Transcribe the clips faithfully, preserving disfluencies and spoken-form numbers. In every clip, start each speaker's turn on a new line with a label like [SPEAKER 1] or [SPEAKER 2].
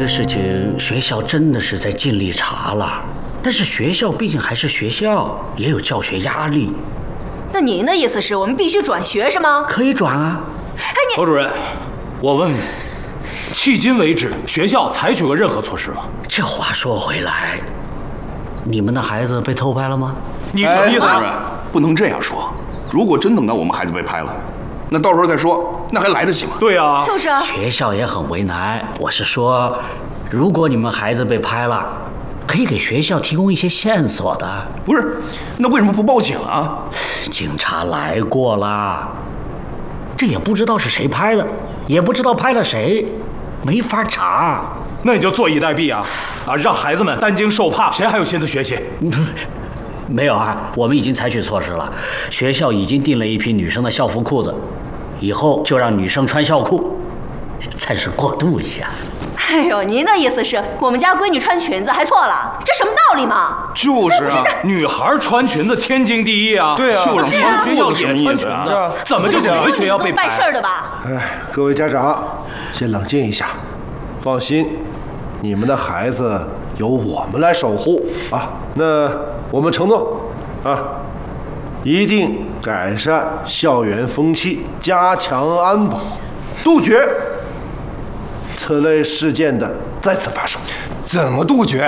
[SPEAKER 1] 个事情学校真的是在尽力查了，但是学校毕竟还是学校，也有教学压力。
[SPEAKER 2] 那您的意思是我们必须转学是吗？
[SPEAKER 1] 可以转啊。
[SPEAKER 2] 哎，你
[SPEAKER 3] 侯主任，我问你，迄今为止，学校采取过任何措施吗？
[SPEAKER 1] 这话说回来，你们的孩子被偷拍了吗？
[SPEAKER 3] 你什么意思？
[SPEAKER 4] 主任，不能这样说。如果真等到我们孩子被拍了，那到时候再说，那还来得及吗？
[SPEAKER 3] 对呀，
[SPEAKER 2] 就是啊。
[SPEAKER 1] 学校也很为难。我是说，如果你们孩子被拍了，可以给学校提供一些线索的。
[SPEAKER 4] 不是，那为什么不报警啊？
[SPEAKER 1] 警察来过了，这也不知道是谁拍的，也不知道拍了谁，没法查。
[SPEAKER 3] 那你就坐以待毙啊！啊，让孩子们担惊受怕，谁还有心思学习？
[SPEAKER 1] 没有啊，我们已经采取措施了，学校已经订了一批女生的校服裤子，以后就让女生穿校裤，暂时过渡一下。
[SPEAKER 2] 哎呦，您的意思是我们家闺女穿裙子还错了？这什么道理嘛？
[SPEAKER 4] 就是啊，
[SPEAKER 3] 女孩穿裙子天经地义啊。
[SPEAKER 4] 对啊，就是
[SPEAKER 3] 学校也穿裙子，怎么就你们学校被
[SPEAKER 2] 办事儿的吧？
[SPEAKER 5] 哎，各位家长，先冷静一下，放心，你们的孩子由我们来守护啊。那我们承诺啊，一定改善校园风气，加强安保，杜绝此类事件的再次发生。
[SPEAKER 3] 怎么杜绝？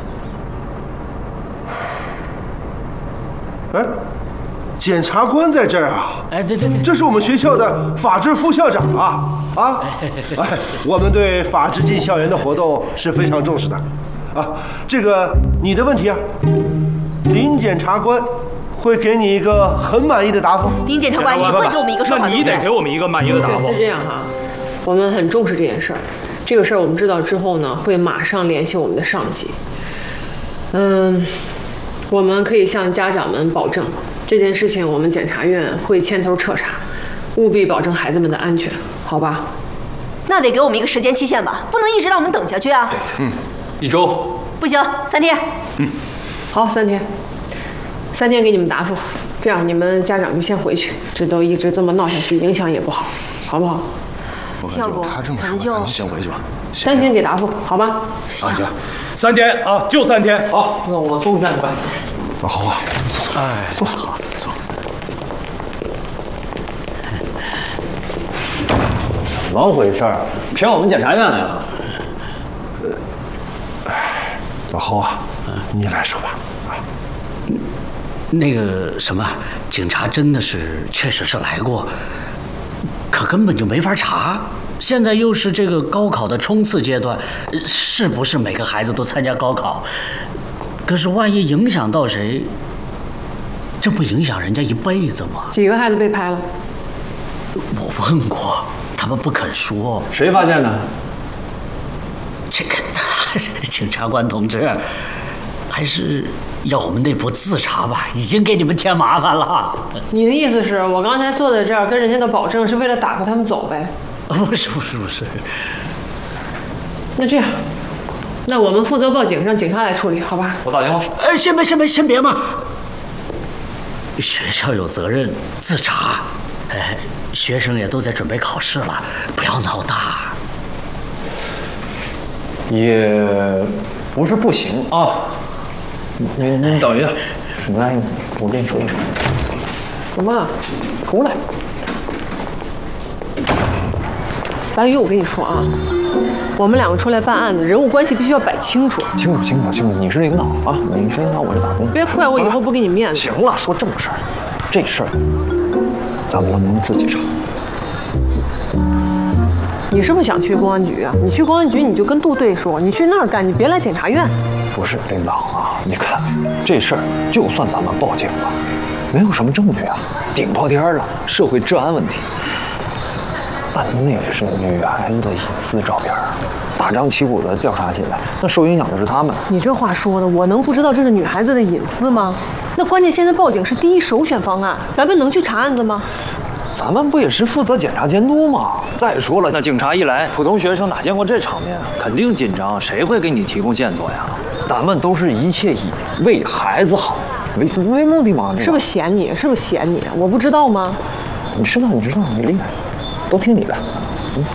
[SPEAKER 5] 哎，检察官在这儿啊！
[SPEAKER 1] 哎，对对对，
[SPEAKER 5] 这是我们学校的法制副校长啊啊！哎，我们对法制进校园的活动是非常重视的啊。这个你的问题啊，林检察官会给你一个很满意的答复。
[SPEAKER 2] 林检察官，你会给我们一个说法？
[SPEAKER 3] 那你得给我们一个满意的答复。
[SPEAKER 6] 是这样哈，我们很重视这件事儿。这个事儿我们知道之后呢，会马上联系我们的上级。嗯，我们可以向家长们保证，这件事情我们检察院会牵头彻查，务必保证孩子们的安全，好吧？
[SPEAKER 2] 那得给我们一个时间期限吧，不能一直让我们等下去啊。
[SPEAKER 3] 嗯，一周。
[SPEAKER 2] 不行，三天。
[SPEAKER 3] 嗯，
[SPEAKER 6] 好，三天，三天给你们答复。这样你们家长就先回去，这都一直这么闹下去，影响也不好，好不好？
[SPEAKER 2] 要不咱就
[SPEAKER 4] 先回去吧。
[SPEAKER 6] 三天给答复，好吧？
[SPEAKER 3] 啊，行，三天啊，就三天。
[SPEAKER 6] 好，那我送上去吧。
[SPEAKER 5] 啊，好啊，
[SPEAKER 1] 哎，
[SPEAKER 5] 坐坐坐。
[SPEAKER 7] 怎么回事？骗我们检察院来了？
[SPEAKER 5] 老侯啊，你来说吧。啊，
[SPEAKER 1] 那个什么，警察真的是确实是来过，可根本就没法查。现在又是这个高考的冲刺阶段，是不是每个孩子都参加高考？可是万一影响到谁，这不影响人家一辈子吗？
[SPEAKER 6] 几个孩子被拍了？
[SPEAKER 1] 我问过，他们不肯说。
[SPEAKER 7] 谁发现的？
[SPEAKER 1] 这个警察官同志，还是要我们内部自查吧，已经给你们添麻烦了。
[SPEAKER 6] 你的意思是我刚才坐在这儿跟人家的保证，是为了打发他们走呗？
[SPEAKER 1] 不是不是不是。
[SPEAKER 6] 那这样，那我们负责报警，让警察来处理，好吧？
[SPEAKER 7] 我打电话。
[SPEAKER 1] 哎，先别先别先别嘛，学校有责任自查。哎，学生也都在准备考试了，不要闹大。
[SPEAKER 7] 也不是不行啊。您您等一下，你来，我跟你说一说。
[SPEAKER 6] 什么？出来。白宇，我跟你说啊，我们两个出来办案子，人物关系必须要摆清楚。
[SPEAKER 7] 清楚清楚清楚，你是领导啊，你是领导，我是打工。
[SPEAKER 6] 别怪我以后不给你面子。
[SPEAKER 7] 行了，说正事儿，这事儿咱们能不能自己查？
[SPEAKER 6] 你是不是想去公安局啊？你去公安局你就跟杜队说，你去那儿干，你别来检察院。
[SPEAKER 7] 不是领导啊，你看这事儿，就算咱们报警了，没有什么证据啊，顶破天了，社会治安问题。但那是女孩子的隐私照片，大张旗鼓的调查起来，那受影响的是他们。
[SPEAKER 6] 你这话说的，我能不知道这是女孩子的隐私吗？那关键现在报警是第一首选方案，咱们能去查案子吗？
[SPEAKER 7] 咱们不也是负责检查监督吗？再说了，那警察一来，普通学生哪见过这场面，肯定紧张，谁会给你提供线索呀？咱们都是一切以为孩子好为为目的嘛。
[SPEAKER 6] 是不是嫌你？是不是嫌你？我不知道吗？
[SPEAKER 7] 你知道，你知道，你厉害，都听你的。